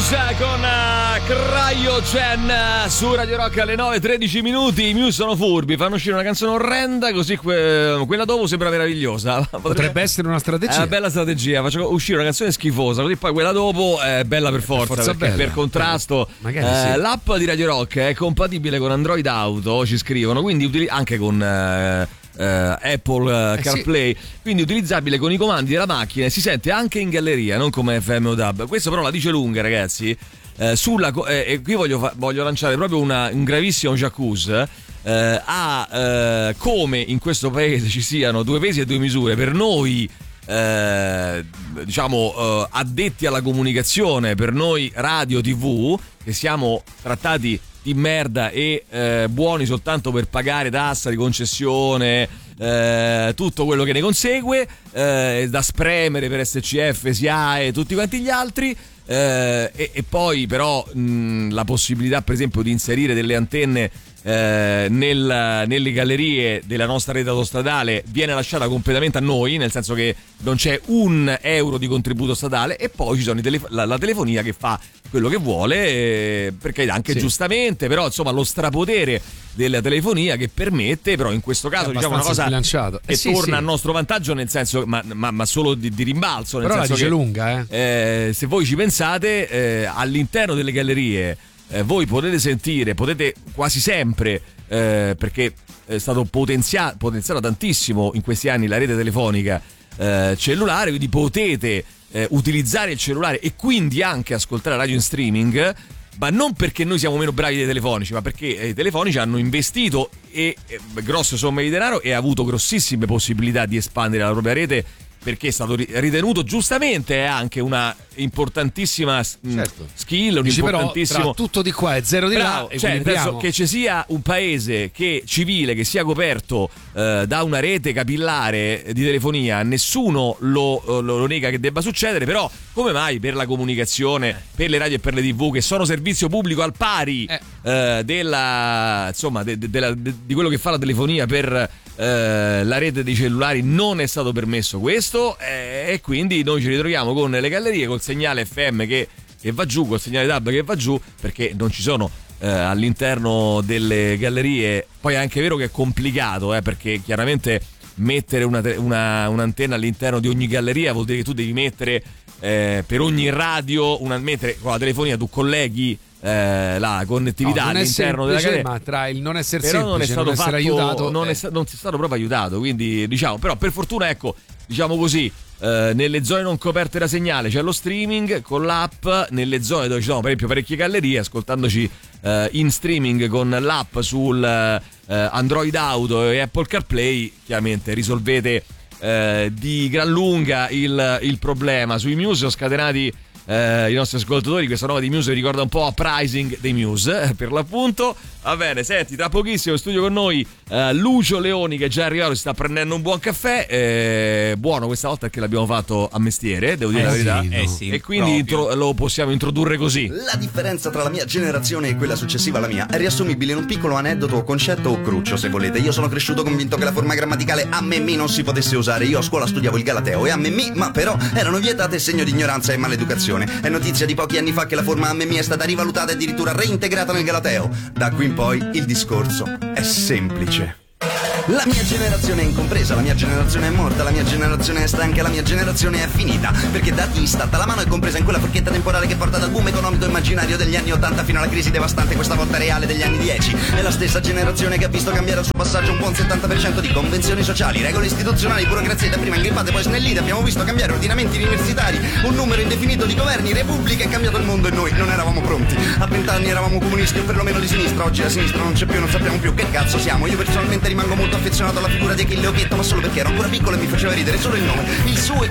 Muse con Cryogen su Radio Rock alle 9:13 minuti. I Muse sono furbi, fanno uscire una canzone orrenda, così quella dopo sembra meravigliosa. Potrebbe essere una strategia. È una bella strategia, faccio uscire una canzone schifosa, così poi quella dopo è bella per forza bella. Per contrasto. Sì. L'app di Radio Rock è compatibile con Android Auto, ci scrivono, quindi anche con Apple CarPlay, sì. Quindi utilizzabile con i comandi della macchina e si sente anche in galleria, non come FM o DAB. Questo però la dice lunga, ragazzi. E qui voglio lanciare proprio un gravissimo j'accuse come in questo paese ci siano due pesi e due misure per noi, addetti alla comunicazione, per noi radio TV, che siamo trattati di merda e buoni soltanto per pagare tassa di concessione, tutto quello che ne consegue, da spremere per SCF, SIAE e tutti quanti gli altri, e poi però la possibilità per esempio di inserire delle antenne nelle gallerie della nostra rete autostradale viene lasciata completamente a noi, nel senso che non c'è €1 di contributo statale, e poi ci sono la telefonia che fa quello che vuole, perché anche sì, giustamente, però insomma lo strapotere della telefonia che permette, però in questo caso diciamo una cosa che torna a nostro vantaggio, nel senso ma solo di rimbalzo, nel però senso la dice che lunga, se voi ci pensate, all'interno delle gallerie voi potete quasi sempre, perché è stato potenziato tantissimo in questi anni la rete telefonica cellulare, quindi potete utilizzare il cellulare e quindi anche ascoltare la radio in streaming, ma non perché noi siamo meno bravi dei telefonici, ma perché i telefonici hanno investito grosse somme di denaro e ha avuto grossissime possibilità di espandere la propria rete, perché è stato ritenuto giustamente anche una importantissima skill, un dici, importantissimo, però, tra tutto di qua e zero di là, cioè penso che ci sia un paese civile che sia coperto da una rete capillare di telefonia, nessuno lo nega che debba succedere, però come mai per la comunicazione, per le radio e per le TV, che sono servizio pubblico al pari della insomma di quello che fa la telefonia per la rete dei cellulari, non è stato permesso questo, e quindi noi ci ritroviamo con le gallerie col segnale FM che va giù, col segnale DAB che va giù, perché non ci sono all'interno delle gallerie. Poi è anche vero che è complicato, perché chiaramente mettere un'antenna all'interno di ogni galleria vuol dire che tu devi mettere per ogni radio mentre con la telefonia tu colleghi la connettività all'interno della galleria, ma tra il non essere però semplice, non è stato aiutato, non si è stato proprio aiutato, quindi diciamo, però per fortuna, ecco, diciamo così, nelle zone non coperte da segnale c'è lo streaming con l'app, nelle zone dove ci sono per esempio parecchie gallerie, ascoltandoci in streaming con l'app sul Android Auto e Apple CarPlay, chiaramente risolvete di gran lunga il problema. Sui Muse sono scatenati i nostri ascoltatori, questa nuova di Muse ricorda un po' Uprising dei Muse, per l'appunto. Va bene, senti, tra pochissimo in studio con noi Lucio Leoni, che è già arrivato, si sta prendendo un buon caffè, buono questa volta perché l'abbiamo fatto a mestiere, devo dire la verità, sì, e quindi lo possiamo introdurre così. La differenza tra la mia generazione e quella successiva alla mia è riassumibile in un piccolo aneddoto, concetto o cruccio, se volete. Io sono cresciuto convinto che la forma grammaticale ammemmi non si potesse usare. Io a scuola studiavo il galateo e ammemmi, ma però erano vietate, segno di ignoranza e maleducazione. È notizia di pochi anni fa che la forma ammemmi è stata rivalutata e addirittura reintegrata nel galateo. Da qui in poi il discorso è semplice. La mia generazione è incompresa, la mia generazione è morta, la mia generazione è stanca, la mia generazione è finita. Perché dati Istat la mano è compresa in quella forchetta temporale che porta dal boom economico immaginario degli anni 80 fino alla crisi devastante, questa volta reale, degli anni 10. È la stessa generazione che ha visto cambiare al suo passaggio un buon 70% di convenzioni sociali, regole istituzionali, burocrazie dapprima ingrippate poi snellite. Abbiamo visto cambiare ordinamenti universitari, un numero indefinito di governi, repubbliche, è cambiato il mondo e noi non eravamo pronti. A 20 anni eravamo comunisti o perlomeno di sinistra, oggi la sinistra non c'è più, non sappiamo più che cazzo siamo. Io personalmente rimango molto affezionato alla figura di Achille Ochietto, ma solo perché ero ancora piccolo e mi faceva ridere solo il nome. Il suo